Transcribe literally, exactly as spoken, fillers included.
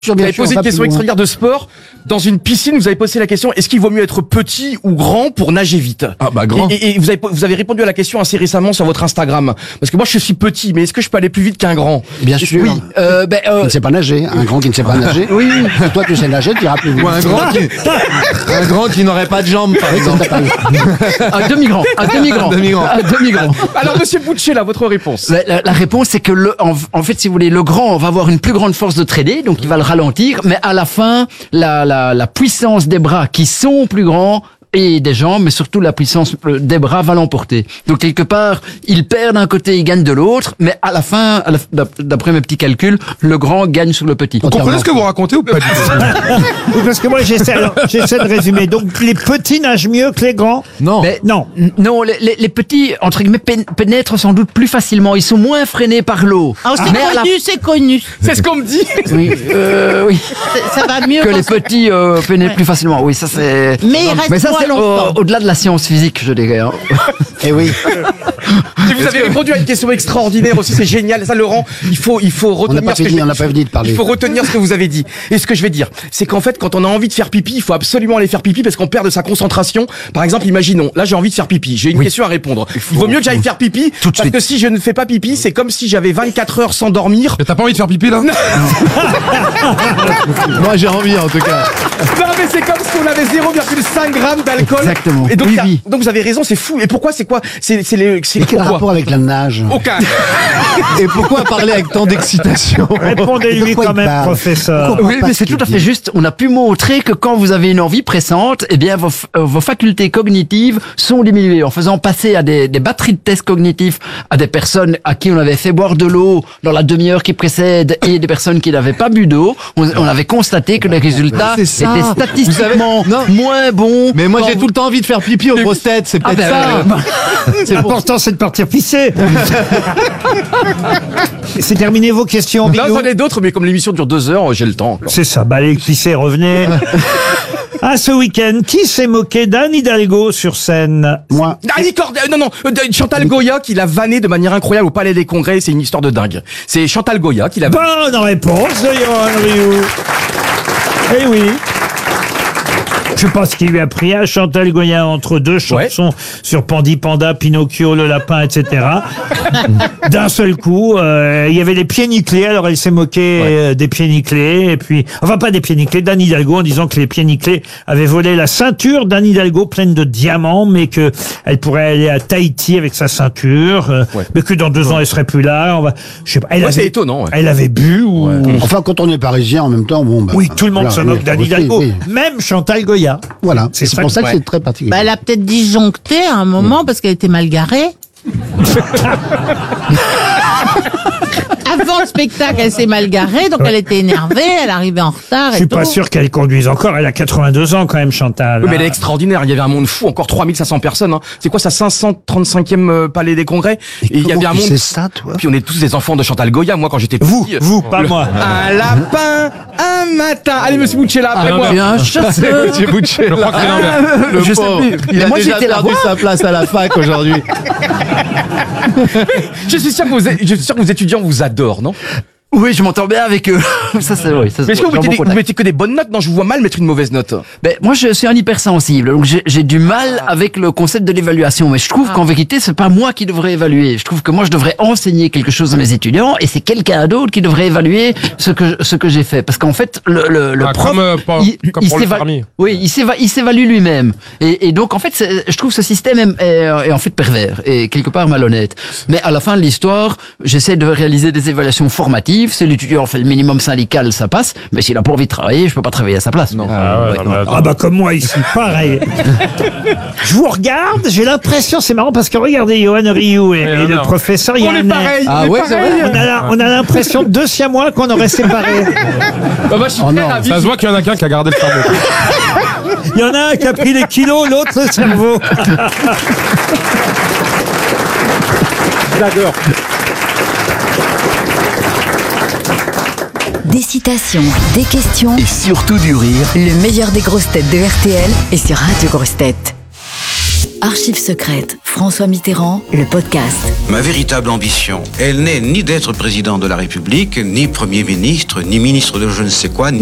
Vous avez posé une question extraordinaire de sport. Dans une piscine, vous avez posé la question, est-ce qu'il vaut mieux être petit ou grand pour nager vite? Ah bah grand. Et, et, et vous, avez, vous avez répondu à la question assez récemment sur votre Instagram. Parce que moi je suis petit, mais est-ce que je peux aller plus vite qu'un grand? Bien sûr. Oui. Euh, ben, euh... Qui ne sait pas nager. Un grand qui ne sait pas nager. Oui. Toi tu sais nager, tu iras plus vite. Ou un grand qui, un grand qui n'aurait pas de jambes, par exemple. Un demi-grand. Un demi-grand. Un demi-grand. Un demi-grand. Alors monsieur Boucher, votre réponse. La, la, la réponse, c'est que le, en, en fait, si vous voulez, le grand va avoir une plus grande force de traîner, donc il va le ralentir, mais à la fin, la, la, la puissance des bras qui sont plus grands et des jambes, mais surtout la puissance des bras va l'emporter. Donc quelque part, il perd d'un côté, il gagne de l'autre, mais à la fin, à la, d'après mes petits calculs, le grand gagne sur le petit. Vous comprenez ce que vous racontez ou pas du tout? Oui, parce que moi j'essaie, alors, j'essaie de résumer. Donc les petits nagent mieux que les grands? Non. Mais, Non. Non, les, les, les petits, entre guillemets, pén- pénètrent sans doute plus facilement. Ils sont moins freinés par l'eau. Alors c'est Mais à la- connu, c'est connu. C'est ce qu'on me dit. Oui, euh, oui. C'est- Ça va mieux Que quand les c'est- petits euh, pénètrent plus facilement. Oui, ça c'est. Mais il reste Mais ça moins c'est longtemps. au- au-delà de la science physique, je dirais. Hein. Et oui. Et vous avez répondu à une question extraordinaire aussi, c'est génial. Ça, Laurent, il faut, il faut On n'a retenir pas ce que fini, je- on n'a pas fini de parler. Il faut retenir ce que vous avez dit. Et ce que je vais dire, c'est qu'en fait, quand on a envie de faire pipi, il faut absolument aller faire pipi parce qu'on perd de sa concentration. Par exemple, imaginons, là j'ai envie de faire pipi, j'ai une question à répondre. Il vaut mieux que j'aille faire pipi Tout de parce suite. que si je ne fais pas pipi, c'est comme si j'avais vingt-quatre heures sans dormir. Mais t'as pas envie de faire pipi là? Moi j'ai envie en tout cas. Non mais c'est comme si on avait zéro virgule cinq grammes d'alcool. Exactement. Et donc, Oui, ça- oui. donc vous avez raison, c'est fou. Et pourquoi c'est quoi? C'est c'est les c'est Et quel pourquoi rapport avec la nage? Aucun. Et pourquoi parler avec tant d'excitation? Répondez-lui Pourquoi quand il même, parle professeur. Pourquoi Oui, pas mais ce c'est qu'il tout à fait dit. juste. On a pu montrer que quand vous avez une envie pressante, eh bien, vos, f- euh, vos facultés cognitives sont diminuées. En faisant passer à des, des batteries de tests cognitifs à des personnes à qui on avait fait boire de l'eau dans la demi-heure qui précède et des personnes qui n'avaient pas bu d'eau, on, on avait constaté que les résultats C'est ça. étaient statistiquement Vous savez- non. moins bons. Mais moi quand j'ai vous- tout le temps envie de faire pipi aux grosses têtes, c'est Ah peut-être ben, ça. euh, L'important c'est de partir pisser. C'est terminé vos questions, Non, Bigou? j'en ai d'autres, mais comme l'émission dure deux heures, j'ai le temps. encore. C'est ça, bah allez, pisser, revenez. Ah, ce week-end, qui s'est moqué d'Anne Hidalgo sur scène? Moi. Annie Corday, non, non, euh, Chantal Goya qui l'a vanné de manière incroyable au Palais des Congrès, c'est une histoire de dingue. C'est Chantal Goya qui l'a vanné. Bonne réponse de Johan Rioux. Eh oui. Je pense qu'il lui a pris à Chantal Goya entre deux chansons sur Pandi Panda, Pinocchio, le lapin, et cetera. D'un seul coup, euh, il y avait les pieds nickelés, alors elle s'est moquée euh, des pieds nickelés, et puis, enfin pas des pieds nickelés, d'Anne Hidalgo, en disant que les pieds nickelés avaient volé la ceinture d'Anne Hidalgo pleine de diamants, mais que elle pourrait aller à Tahiti avec sa ceinture, euh, Ouais. mais que dans deux ans elle serait plus là. On va, je sais pas. Elle Ouais, c'est avait, étonnant, ouais. Elle avait bu ou. Enfin, quand on est parisien en même temps, bon, bah. Oui, tout le monde voilà, se moque oui, d'Anne oui, Hidalgo, oui. même Chantal Goya. Voilà. C'est C'est ça pour que- ça que ouais. c'est très particulier. Bah, elle a peut-être disjoncté à un moment parce qu'elle était mal garée. Avant le spectacle, elle s'est mal garée, donc elle était énervée, elle arrivait en retard Je et suis tout. pas sûr qu'elle conduise encore. Elle a quatre-vingt-deux ans quand même, Chantal. Oui, mais elle est extraordinaire. Il y avait un monde fou, encore trois mille cinq cents personnes. Hein. C'est quoi, ça cinq cent trente-cinquième euh, Palais des Congrès? Et il y avait un Comment tu monde. sais ça, toi? Puis on est tous des enfants de Chantal Goya. Moi, quand j'étais Vous, petit, vous, pas le- moi. Un lapin, un matin. Allez, monsieur Bouchella, après moi. bien, chasseur. Monsieur Boucher, je crois que c'est l'inverse. Le Je sais pauvre, plus. il Mais a moi, déjà j'étais perdu là-bas. sa place à la fac aujourd'hui. Je suis sûr que vos, je suis sûr que vos étudiants vous adorent, non? Oui, je m'entends bien avec eux. Ça, c'est oui. Ça, Mais est-ce que vous j'ai un mettez, bon des- vous contact. mettez que des bonnes notes? Non, je vous vois mal mettre une mauvaise note. Ben, moi, je suis un hypersensible, donc j'ai j'ai du mal avec le concept de l'évaluation. Mais je trouve Ah. qu'en vérité, c'est pas moi qui devrais évaluer. Je trouve que moi, je devrais enseigner quelque chose à mes étudiants, et c'est quelqu'un d'autre qui devrait évaluer ce que ce que j'ai fait. Parce qu'en fait, le le, le Ah, prof, comme, euh, pas- comme pour le s'éva- permis. oui, il s'éva- il s'évalue lui-même. Et, et donc, en fait, c'est- je trouve ce système est, est- est en fait pervers et quelque part malhonnête. Mais à la fin de l'histoire, j'essaie de réaliser des évaluations formatives. Si l'étudiant fait le minimum syndical, ça passe. Mais s'il a pas envie de travailler, je peux pas travailler à sa place. Non. Ah ouais, non, mais attends. Ah bah comme moi ici, pareil. Je vous regarde, j'ai l'impression, c'est marrant parce que regardez Johan Rioux et, et le non. professeur, il y a On est un- pareil. Ah on est ouais, c'est pareil. on a, la- on a l'impression deux siamois qu'on aurait séparés. Bah, moi, je suis Oh très non, ravi. Ça se voit qu'il y en a qu'un qui a gardé le cerveau. Il y en a un qui a pris les kilos, l'autre le cerveau. J'adore. Des citations, des questions, Et surtout du rire. le meilleur des grosses têtes de R T L est sur Radio Grosses Têtes. Archives secrètes, François Mitterrand, le podcast. Ma véritable ambition, elle n'est ni d'être président de la République, ni Premier ministre, ni ministre de je ne sais quoi,